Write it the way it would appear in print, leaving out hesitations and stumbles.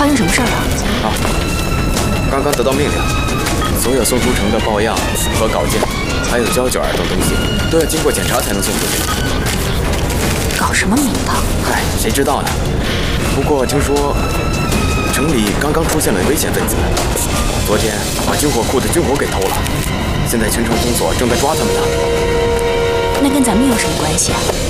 生什么事儿了？ 啊，刚刚得到命令，所有送出城的报样和稿件，还有胶卷等东西，都要经过检查才能送出去。 搞什么名堂？ 嗨，谁知道呢？不过听说城里刚刚出现了危险分子，昨天把军火库的军火给偷了，现在全城封锁，正在抓他们呢。 那跟咱们有什么关系啊？